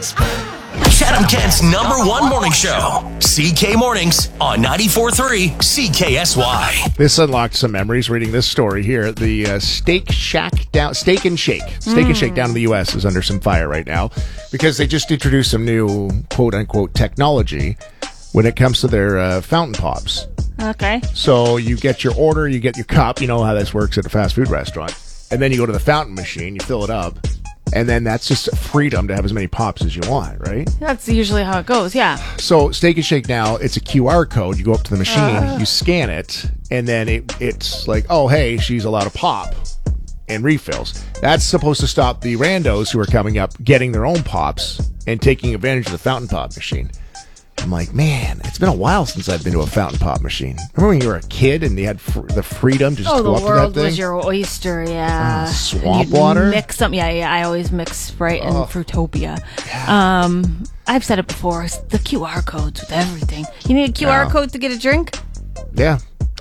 Chatham Kent's #1 morning show, CK Mornings on 94.3 CKSY. This unlocked some memories reading this story here. The Steak and Shake down in the U.S. is under some fire right now because they just introduced some new quote-unquote technology when it comes to their fountain pops. Okay. So you get your order, you get your cup. You know how this works at a fast food restaurant. And then you go to the fountain machine, you fill it up. And then that's just freedom to have as many pops as you want, right? That's usually how it goes, yeah. So Steak and Shake now, it's a QR code. You go up to the machine, you scan it, and then it's like, oh, hey, she's allowed to pop and refills. That's supposed to stop the randos who are coming up getting their own pops and taking advantage of the fountain pop machine. I'm like, man, it's been a while since I've been to a fountain pop machine. Remember when you were a kid and you had the freedom to just go up to that thing? Oh, the world was your oyster, yeah. Swamp water? Mix them. Yeah, I always mix Sprite and Fruitopia. Yeah. I've said it before, it's the QR codes with everything. You need a QR code to get a drink? Yeah.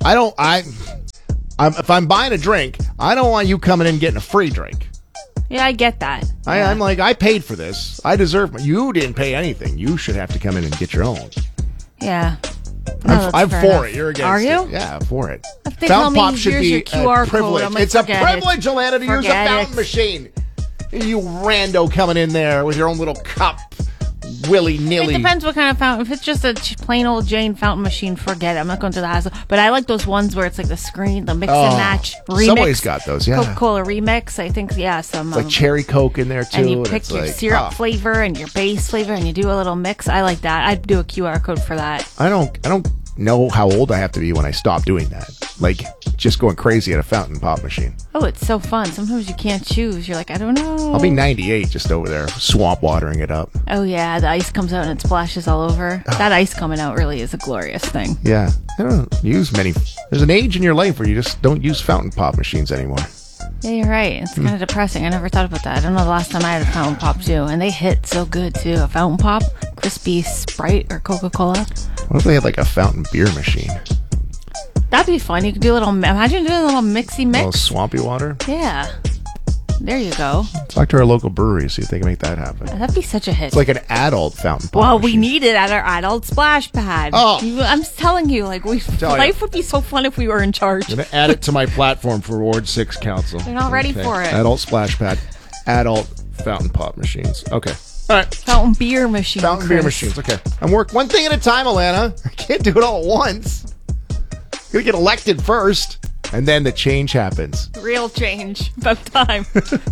If I'm buying a drink, I don't want you coming in and getting a free drink. Yeah, I get that. I'm like, I paid for this. I deserve it. You didn't pay anything. You should have to come in and get your own. Yeah. No, I'm for it. You're against it. Are you? Yeah, I'm for it. If they tell me, here's your QR code, I'm like, it's a privilege, Alana, to use a fountain machine. You rando coming in there with your own little cup. Willy-nilly. It depends what kind of fountain. If it's just a plain old Jane fountain machine, forget it. I'm not going to the hassle. But I like those ones where it's like the screen, the mix and match remix. Somebody's got those, yeah. Coca-Cola remix, I think, yeah. Some like cherry Coke in there, too. And you pick your syrup flavor and your base flavor, and you do a little mix. I like that. I'd do a QR code for that. I don't know how old I have to be when I stop doing that. Like, just going crazy at a fountain pop machine. Oh, it's so fun. Sometimes you can't choose. You're like, I don't know. I'll be 98 just over there, swamp watering it up. Oh, yeah. The ice comes out and it splashes all over. That ice coming out really is a glorious thing. Yeah. I don't use many. There's an age in your life where you just don't use fountain pop machines anymore. Yeah, you're right. It's kind of depressing. I never thought about that. I don't know the last time I had a fountain pop, too. And they hit so good, too. A fountain pop, crispy Sprite or Coca-Cola. What if they had like a fountain beer machine? That'd be fun. You could do a little, imagine doing a little mixy mix. A little swampy water? Yeah. There you go. Talk to our local brewery, see if they can make that happen. That'd be such a hit. It's like an adult fountain pop Well, machine. we need it at our adult splash pad. Oh. I'm telling you, like, life would be so fun if we were in charge. I'm going to add it to my platform for Ward 6 Council. They're not ready for it. Adult splash pad. Adult fountain pop machines. Okay. All right. Fountain beer machines. Fountain beer machines. Okay. I'm working one thing at a time, Alana. I can't do it all at once. Gonna get elected first, and then the change happens. Real change. About time.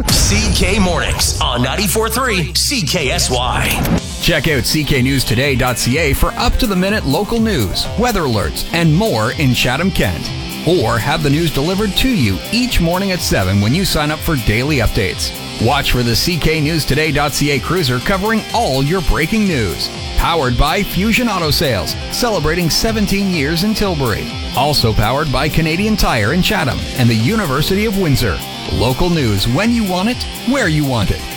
CK Mornings on 94.3 CKSY. Check out cknewstoday.ca for up-to-the-minute local news, weather alerts, and more in Chatham-Kent. Or have the news delivered to you each morning at 7 when you sign up for daily updates. Watch for the cknewstoday.ca cruiser covering all your breaking news. Powered by Fusion Auto Sales, celebrating 17 years in Tilbury. Also powered by Canadian Tire in Chatham and the University of Windsor. Local news when you want it, where you want it.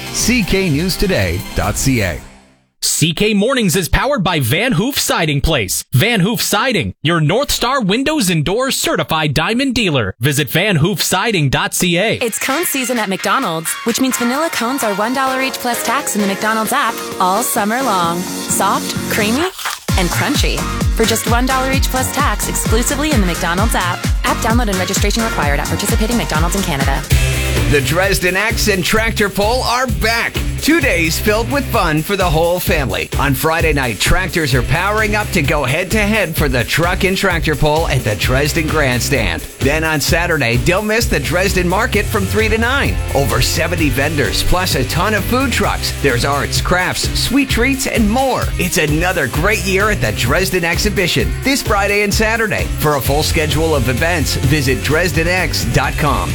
cknewstoday.ca. CK Mornings is powered by Van Hoof Siding Place. Van Hoof Siding, your North Star Windows and Doors certified diamond dealer. Visit vanhoofsiding.ca. It's cone season at McDonald's, which means vanilla cones are $1 each plus tax in the McDonald's app all summer long. Soft, creamy, and crunchy. For just $1 each plus tax exclusively in the McDonald's app. App download and registration required at participating McDonald's in Canada. The Dresden X and Tractor Pull are back. 2 days filled with fun for the whole family. On Friday night, tractors are powering up to go head-to-head for the Truck and Tractor Pull at the Dresden Grandstand. Then on Saturday, don't miss the Dresden Market from 3 to 9. Over 70 vendors, plus a ton of food trucks. There's arts, crafts, sweet treats, and more. It's another great year at the Dresden Exhibition this Friday and Saturday. For a full schedule of events, visit DresdenX.com.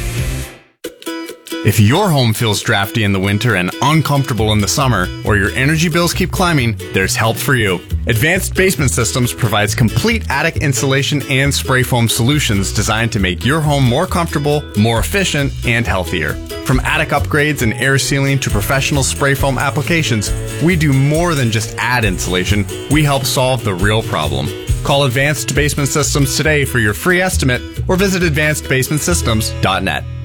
If your home feels drafty in the winter and uncomfortable in the summer, or your energy bills keep climbing, there's help for you. Advanced Basement Systems provides complete attic insulation and spray foam solutions designed to make your home more comfortable, more efficient, and healthier. From attic upgrades and air sealing to professional spray foam applications, we do more than just add insulation. We help solve the real problem. Call Advanced Basement Systems today for your free estimate or visit advancedbasementsystems.net.